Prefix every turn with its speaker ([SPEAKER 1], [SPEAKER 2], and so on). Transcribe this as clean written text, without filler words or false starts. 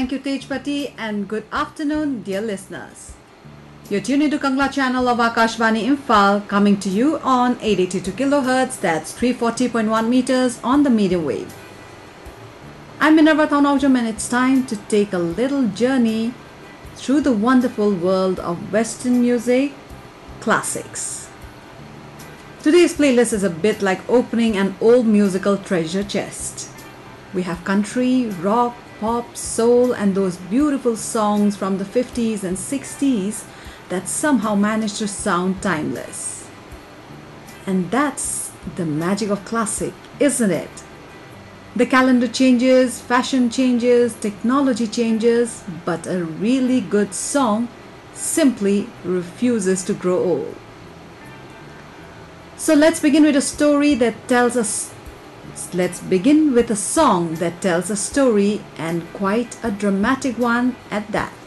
[SPEAKER 1] Thank you, Tejpati, and good afternoon, dear listeners. You're tuned into Kangla channel of Akashvani Imphal, coming to you on 882 kHz, that's 340.1 meters on the medium wave. I'm Minerva Thaunawjam, and it's time to take a little journey through the wonderful world of Western music classics. Today's playlist is a bit like opening an old musical treasure chest. We have country, rock, pop, soul, and those beautiful songs from the 50s and 60s that somehow managed to sound timeless. And that's the magic of classic, isn't it? The calendar changes, fashion changes, technology changes, but a really good song simply refuses to grow old. So let's begin with a story that tells us Let's begin with a song that tells a story, and quite a dramatic one at that.